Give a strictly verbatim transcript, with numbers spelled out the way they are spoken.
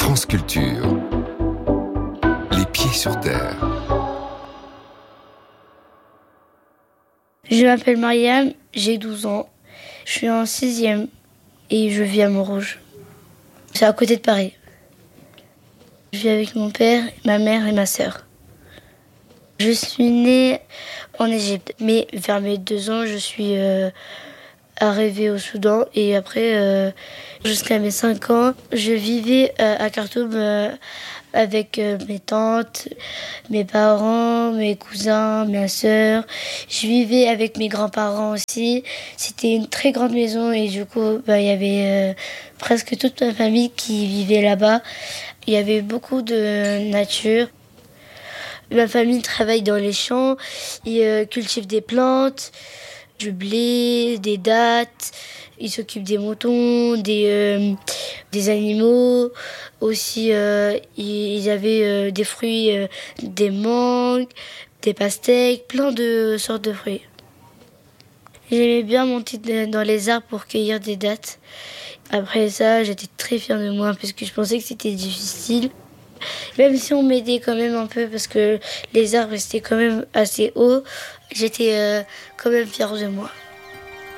France Culture. Les pieds sur terre. Je m'appelle Mariam, j'ai douze ans. Je suis en sixième et je vis à Montrouge. C'est à côté de Paris. Je vis avec mon père, ma mère et ma sœur. Je suis née en Égypte, mais vers mes deux ans, je suis euh, arrivée au Soudan. Et après, euh, jusqu'à mes cinq ans, je vivais euh, à Khartoum euh, avec euh, mes tantes, mes parents, mes cousins, ma sœur. Je vivais avec mes grands-parents aussi. C'était une très grande maison et du coup, bah, il y avait euh, presque toute ma famille qui vivait là-bas. Il y avait beaucoup de nature. Ma famille travaille dans les champs, ils euh, cultivent des plantes, du blé, des dattes, ils s'occupent des moutons, des, euh, des animaux. Aussi, euh, ils avaient euh, des fruits, euh, des mangues, des pastèques, plein de sortes de fruits. J'aimais bien monter dans les arbres pour cueillir des dattes. Après ça, j'étais très fière de moi parce que je pensais que c'était difficile. Même si on m'aidait quand même un peu parce que les arbres étaient quand même assez hauts, j'étais euh, quand même fière de moi.